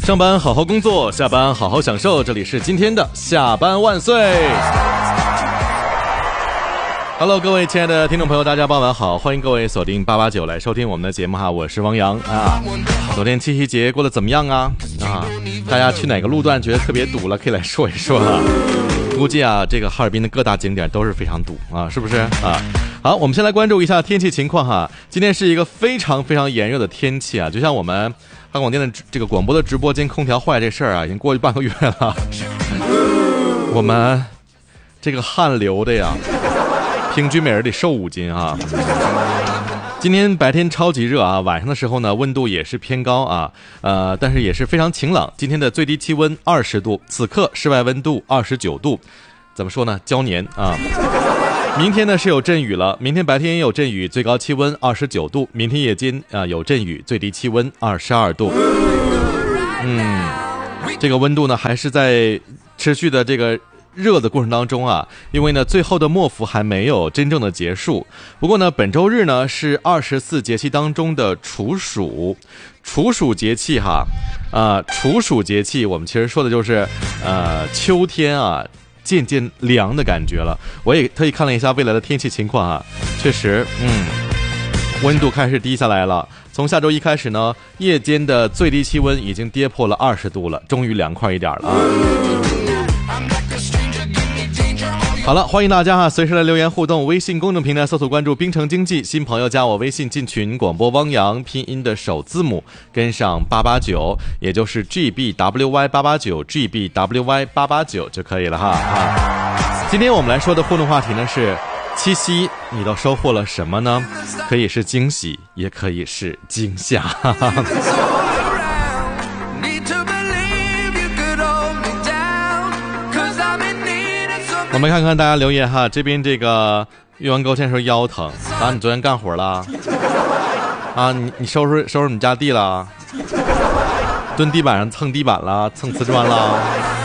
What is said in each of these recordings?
上班好好工作，下班好好享受，这里是今天的下班万岁。Hello， 各位亲爱的听众朋友，大家傍晚好，欢迎各位锁定889来收听我们的节目哈，我是汪洋啊。昨天七夕节过得怎么样啊？大家去哪个路段觉得特别堵了，可以来说一说啊。估计啊，这个哈尔滨的各大景点都是非常堵啊，是不是啊？好，我们先来关注一下天气情况哈。今天是一个非常非常炎热的天气啊，就像我们汉广电的这个广播的直播间空调坏这事儿啊，已经过去半个月了。我们这个汗流的呀，平均每人得瘦5斤啊。今天白天超级热啊，晚上的时候呢，温度也是偏高啊，但是也是非常晴朗。今天的最低气温20度，此刻室外温度29度，怎么说呢？胶年啊。明天呢是有阵雨了，明天白天也有阵雨，最高气温29度，明天夜间有阵雨，最低气温22度。这个温度呢还是在持续的这个热的过程当中啊，因为呢最后的末伏还没有真正的结束。不过呢本周日呢是24节气当中的处暑节气哈，处暑节气我们其实说的就是秋天啊渐渐凉的感觉了。我也特意看了一下未来的天气情况啊，确实温度开始低下来了。从下周一开始呢，夜间的最低气温已经跌破了20度了，终于凉快一点了啊。好了，欢迎大家随时来留言互动，微信公众平台搜索关注冰城经济，新朋友加我微信进群，广播汪洋拼音的首字母跟上889，也就是 GBWY889 GBWY889 就可以了哈。今天我们来说的互动话题呢是七夕，你都收获了什么呢？可以是惊喜，也可以是惊吓。我们看看大家留言哈，这边这个岳文沟先说腰疼啊，你昨天干活了啊？你收拾你们家地了？蹲地板上蹭地板了，蹭瓷砖了？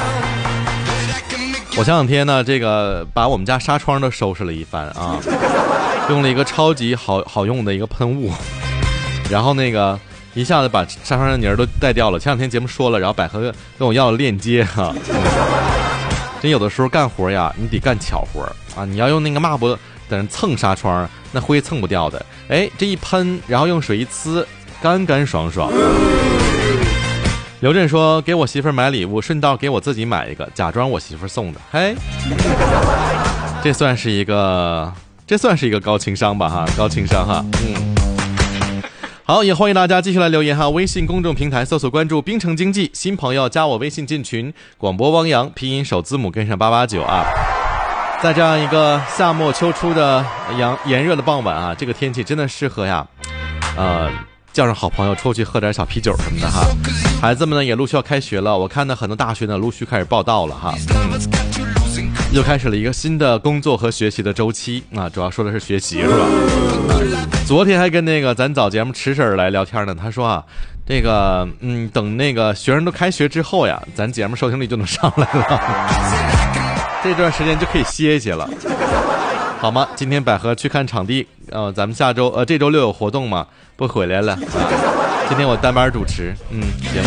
我前两天呢，这个把我们家纱窗都收拾了一番啊，用了一个超级好用的一个喷雾，然后那个一下子把纱窗上泥儿都带掉了。前两天节目说了，然后百合跟我要了链接哈。真有的时候干活呀，你得干巧活啊！你要用那个抹布在那蹭纱窗，那灰蹭不掉的。哎，这一喷，然后用水一呲，干干爽爽。刘震说：“给我媳妇买礼物，顺道给我自己买一个，假装我媳妇送的。”嘿，这算是一个高情商吧？哈，高情商哈。好，也欢迎大家继续来留言哈，微信公众平台搜索关注冰城经济，新朋友加我微信进群，广播汪洋拼音首字母跟上889啊。在这样一个夏末秋初的炎热的傍晚啊，这个天气真的适合呀叫上好朋友出去喝点小啤酒什么的哈。孩子们呢也陆续要开学了，我看呢很多大学呢陆续开始报到了哈。又开始了一个新的工作和学习的周期啊，主要说的是学习是吧？昨天还跟那个咱早节目池婶来聊天呢，他说啊，这个等那个学生都开学之后呀，咱节目收听率就能上来了，这段时间就可以歇歇了，好吗？今天百合去看场地，咱们这周六有活动嘛，不回来了啊。今天我单班主持，行，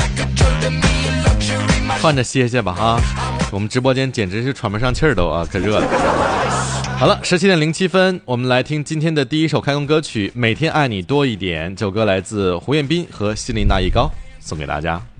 换着歇歇吧哈。我们直播间简直是喘不上气儿都啊，可热了。好了，17:07，我们来听今天的第一首开工歌曲《每天爱你多一点》。这首歌来自胡彦斌和希林娜一高，送给大家。